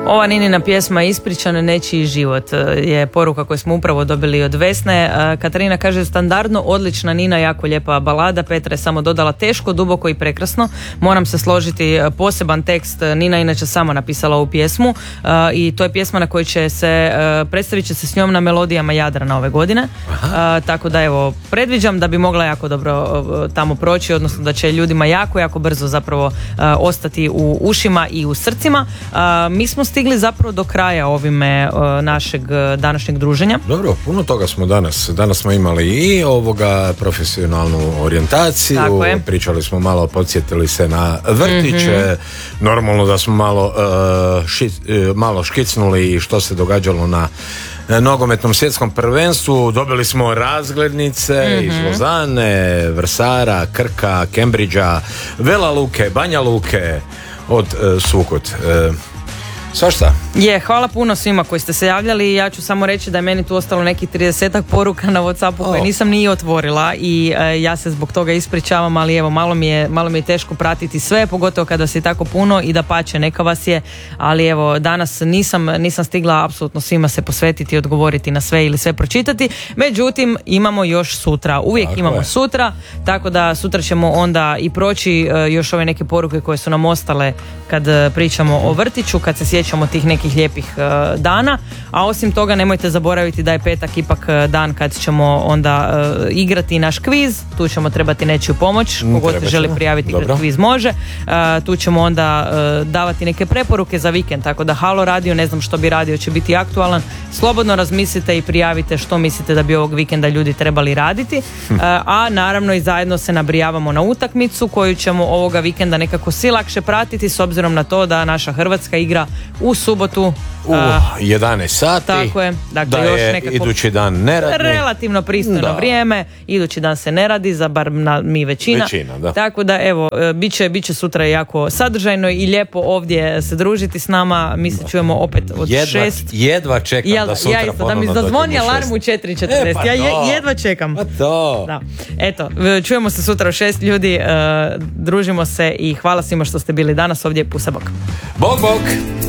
Ova Ninina pjesma Ispričan nečiji život je poruka koju smo upravo dobili od Vesne. Katarina kaže standardno odlična Nina, jako lijepa balada. Petra je samo dodala teško, duboko i prekrasno. Moram se složiti, poseban tekst. Nina inače sama napisala ovu pjesmu i to je pjesma na kojoj će se predstavit će se s njom na melodijama Jadrana ove godine. Tako da evo, predviđam da bi mogla jako dobro tamo proći, odnosno da će ljudima jako brzo zapravo ostati u ušima i u srcima. Mi smo stigli zapravo do kraja ovime našeg današnjeg druženja. Dobro, puno toga smo danas smo imali i ovoga profesionalnu orijentaciju, pričali smo malo, podsjetili se na vrtiće, normalno da smo malo škicnuli što se događalo na nogometnom svjetskom prvenstvu, dobili smo razglednice iz Lozane, Vrsara, Krka, Cambridgea, Vela Luke, Banja Luke, od Sukot. Svašta. Hvala puno svima koji ste se javljali. Ja ću samo reći da je meni tu ostalo nekih 30 poruka na WhatsAppu koje nisam ni otvorila i ja se zbog toga ispričavam, ali evo malo mi je teško pratiti sve, pogotovo kada se tako puno i da pače neka vas je, ali evo danas nisam stigla apsolutno svima se posvetiti i odgovoriti na sve ili sve pročitati, međutim imamo još sutra, uvijek imamo sutra, tako da sutra ćemo onda i proći još ove neke poruke koje su nam ostale kad pričamo o vrtiću, kad se sjećamo tih nekih lijepih dana, a osim toga nemojte zaboraviti da je petak ipak dan kad ćemo onda igrati naš kviz, tu ćemo trebati nečiju pomoć, kogod se želi prijaviti kad kviz može, tu ćemo onda davati neke preporuke za vikend, tako da Halo Radio, ne znam što bi radio, će biti aktualan, slobodno razmislite i prijavite što mislite da bi ovog vikenda ljudi trebali raditi, a naravno i zajedno se nabrijavamo na utakmicu koju ćemo ovoga vikenda nekako si lakše pratiti s obzirom na to da naša Hrvatska igra u subotu u 11 sati. Tako je. Dakle, da još je idući dan neradni. Relativno pristojno vrijeme. Idući dan se ne radi, za bar mi većina. Da. Tako da evo, bit će sutra jako sadržajno i lijepo ovdje se družiti s nama. Mi se čujemo opet od 6. Jedva čekam da sutra ponovno da mi zazvoni alarm u 4:40. Ja jedva čekam. Da. Eto, čujemo se sutra u 6 ljudi. Družimo se i hvala svima što ste bili danas ovdje. Pusa bok. Bok.